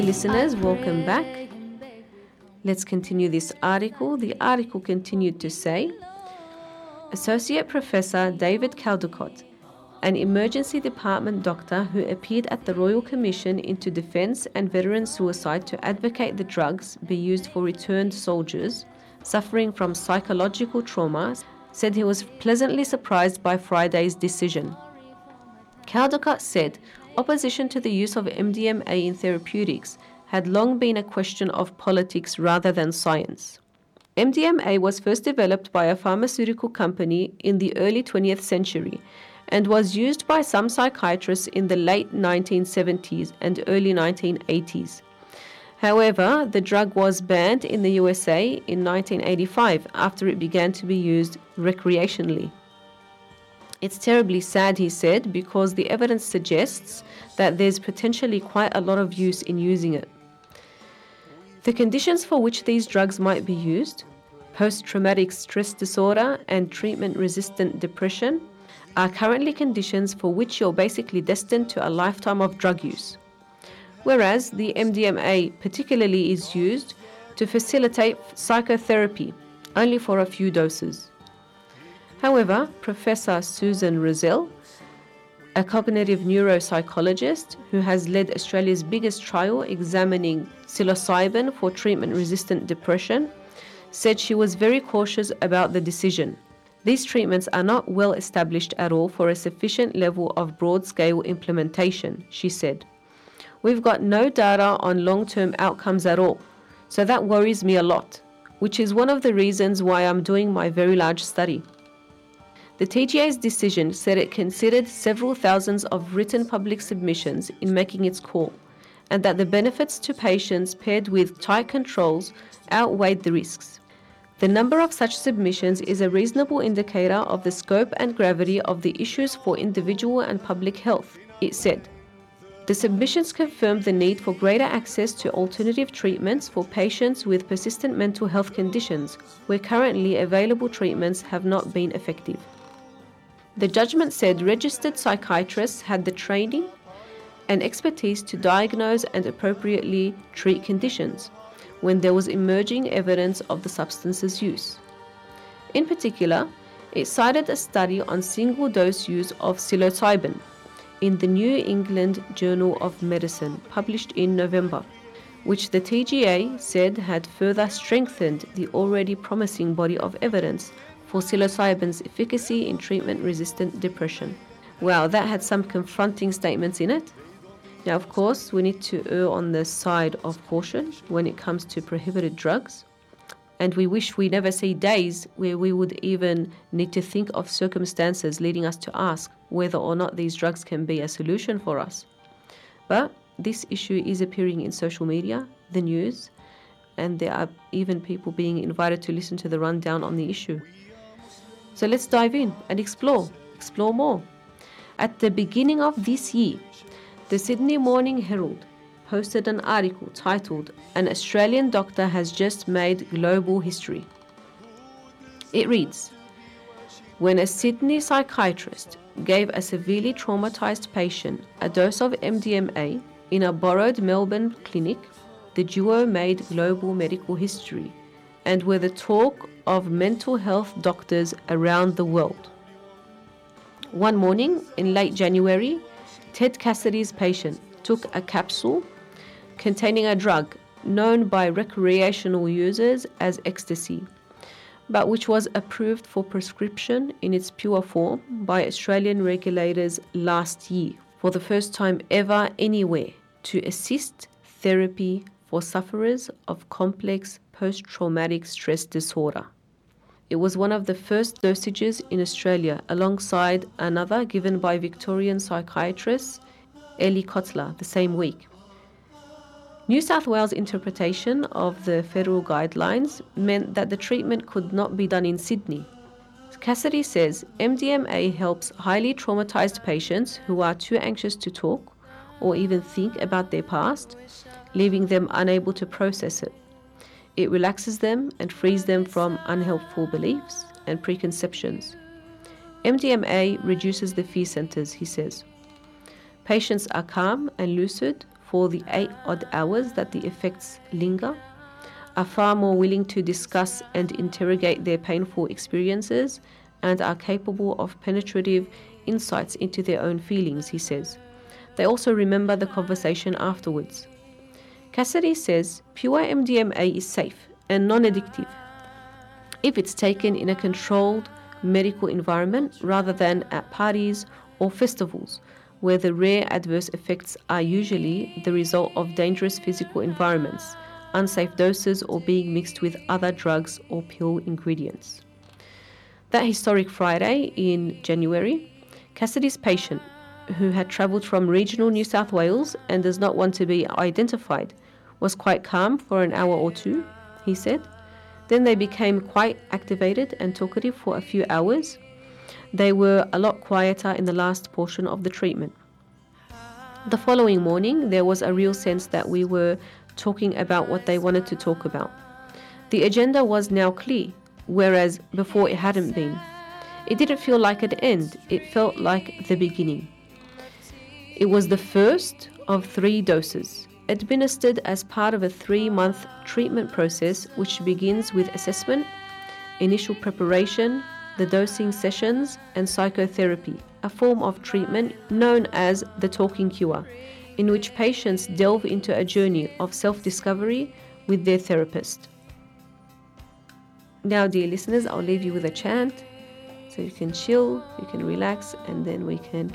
Listeners, welcome back. Let's continue this article. The article continued to say, Associate Professor David Caldecott, an emergency department doctor who appeared at the Royal Commission into Defence and Veteran Suicide to advocate the drugs be used for returned soldiers suffering from psychological trauma, said he was pleasantly surprised by Friday's decision. Caldecott said opposition to the use of MDMA in therapeutics had long been a question of politics rather than science. MDMA was first developed by a pharmaceutical company in the early 20th century and was used by some psychiatrists in the late 1970s and early 1980s. However, the drug was banned in the USA in 1985 after it began to be used recreationally. It's terribly sad, he said, because the evidence suggests that there's potentially quite a lot of use in using it. The conditions for which these drugs might be used, post-traumatic stress disorder and treatment-resistant depression, are currently conditions for which you're basically destined to a lifetime of drug use. Whereas the MDMA particularly is used to facilitate psychotherapy, only for a few doses. However, Professor Susan Rozelle, a cognitive neuropsychologist who has led Australia's biggest trial examining psilocybin for treatment-resistant depression, said she was very cautious about the decision. These treatments are not well established at all for a sufficient level of broad-scale implementation, she said. We've got no data on long-term outcomes at all, so that worries me a lot, which is one of the reasons why I'm doing my very large study. The TGA's decision said it considered several thousands of written public submissions in making its call, and that the benefits to patients paired with tight controls outweighed the risks. The number of such submissions is a reasonable indicator of the scope and gravity of the issues for individual and public health, it said. The submissions confirmed the need for greater access to alternative treatments for patients with persistent mental health conditions, where currently available treatments have not been effective. The judgment said registered psychiatrists had the training and expertise to diagnose and appropriately treat conditions when there was emerging evidence of the substance's use. In particular, it cited a study on single-dose use of psilocybin in the New England Journal of Medicine, published in November, which the TGA said had further strengthened the already promising body of evidence for psilocybin's efficacy in treatment-resistant depression. Wow, that had some confronting statements in it. Now, of course, we need to err on the side of caution when it comes to prohibited drugs. And we wish we never see days where we would even need to think of circumstances leading us to ask whether or not these drugs can be a solution for us. But this issue is appearing in social media, the news, and there are even people being invited to listen to the rundown on the issue. So let's dive in and explore more. At the beginning of this year, the Sydney Morning Herald posted an article titled, "An Australian Doctor Has Just Made Global History." It reads, when a Sydney psychiatrist gave a severely traumatized patient a dose of MDMA in a borrowed Melbourne clinic, the duo made global medical history and were the talk of mental health doctors around the world. One morning in late January, Ted Cassidy's patient took a capsule containing a drug known by recreational users as ecstasy, but which was approved for prescription in its pure form by Australian regulators last year for the first time ever anywhere to assist therapy for sufferers of complex post-traumatic stress disorder. It was one of the first dosages in Australia, alongside another given by Victorian psychiatrist Ellie Kotler the same week. New South Wales' interpretation of the federal guidelines meant that the treatment could not be done in Sydney. Cassidy says MDMA helps highly traumatized patients who are too anxious to talk or even think about their past, leaving them unable to process it. It relaxes them and frees them from unhelpful beliefs and preconceptions. MDMA reduces the fear centers, he says. Patients are calm and lucid for the 8 odd hours that the effects linger, are far more willing to discuss and interrogate their painful experiences, and are capable of penetrative insights into their own feelings, he says. They also remember the conversation afterwards. Cassidy says pure MDMA is safe and non-addictive if it's taken in a controlled medical environment rather than at parties or festivals, where the rare adverse effects are usually the result of dangerous physical environments, unsafe doses, or being mixed with other drugs or pill ingredients. That historic Friday in January, Cassidy's patient, who had travelled from regional New South Wales and does not want to be identified, was quite calm for an hour or two, he said. Then they became quite activated and talkative for a few hours. They were a lot quieter in the last portion of the treatment. The following morning, there was a real sense that we were talking about what they wanted to talk about. The agenda was now clear, whereas before it hadn't been. It didn't feel like an end, it felt like the beginning. It was the first of 3 doses, administered as part of a 3-month treatment process which begins with assessment, initial preparation, the dosing sessions, and psychotherapy, a form of treatment known as the talking cure, in which patients delve into a journey of self-discovery with their therapist. Now, dear listeners, I'll leave you with a chant so you can chill, you can relax, and then we can